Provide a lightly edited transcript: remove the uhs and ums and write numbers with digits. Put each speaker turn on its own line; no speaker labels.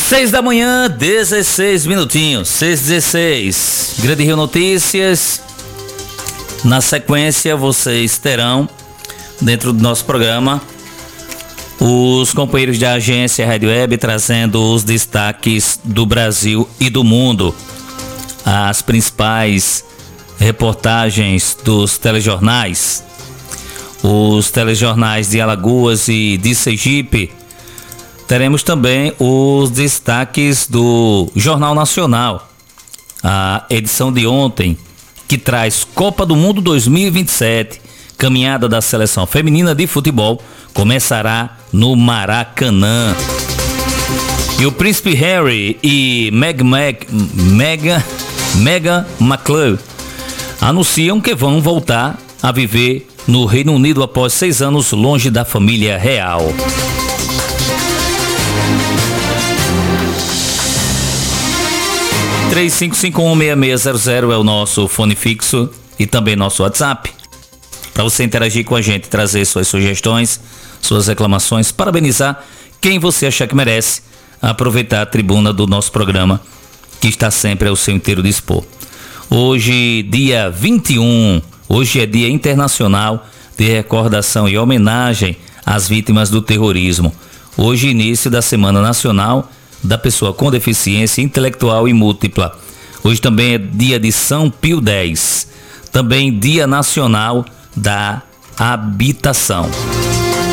6 da manhã, 16 minutinhos, 6:16. Grande Rio Notícias. Na sequência, vocês terão, dentro do nosso programa, os companheiros da agência Rádio Web trazendo os destaques do Brasil e do mundo. As principais reportagens dos telejornais. Os telejornais de Alagoas e de Sergipe. Teremos também os destaques do Jornal Nacional, a edição de ontem, que traz Copa do Mundo 2027, caminhada da seleção feminina de futebol, começará no Maracanã. E o Príncipe Harry e Meghan Markle anunciam que vão voltar a viver no Reino Unido após 6 anos longe da família real. – 35516600 é o nosso fone fixo e também nosso WhatsApp, para você interagir com a gente, trazer suas sugestões, suas reclamações, parabenizar quem você achar que merece, aproveitar a tribuna do nosso programa, que está sempre ao seu inteiro dispor. Hoje, dia 21, hoje é Dia Internacional de Recordação e Homenagem às Vítimas do Terrorismo. Hoje, início da Semana Nacional da Pessoa com Deficiência Intelectual e Múltipla. Hoje também é dia de São Pio X. Também Dia Nacional da Habitação.